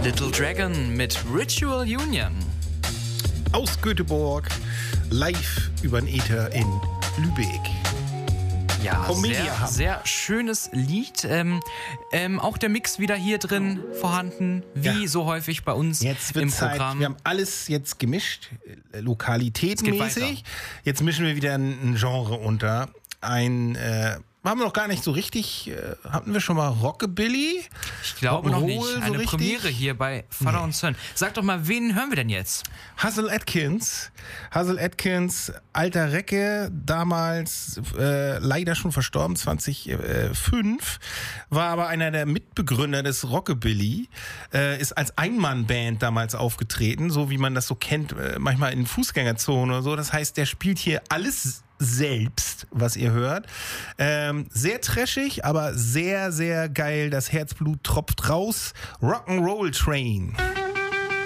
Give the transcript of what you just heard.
Little Dragon mit Ritual Union. Aus Göteborg, live über den Äther in Lübeck. Ja, Comedia sehr schönes Lied. Auch der Mix wieder hier drin vorhanden, wie so häufig bei uns jetzt wird im Zeit. Programm. Wir haben alles jetzt gemischt, Es geht lokalitätenmäßig. Jetzt mischen wir wieder ein Genre unter. Haben wir noch gar nicht so richtig, hatten wir schon mal Rockabilly? Ich glaube noch nicht. Rock'n'Roll Eine so Premiere hier bei Vater und Son. Sag doch mal, wen hören wir denn jetzt? Hazel Atkins, alter Recke, damals leider schon verstorben, 2005, war aber einer der Mitbegründer des Rockabilly, ist als Einmannband damals aufgetreten, so wie man das so kennt, manchmal in Fußgängerzonen oder so. Das heißt, der spielt hier alles selbst, was ihr hört. Sehr trashig, aber sehr, sehr geil. Das Herzblut tropft raus. Rock'n'Roll Train.